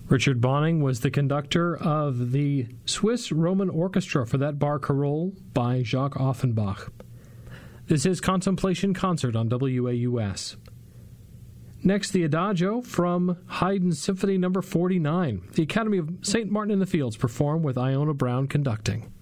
Richard Bonning was the conductor of the Swiss Roman Orchestra for that Barcarolle by Jacques Offenbach. This is Contemplation Concert on WAUS. Next, the Adagio from Haydn's Symphony No. 49. The Academy of St. Martin in the Fields performed with Iona Brown conducting.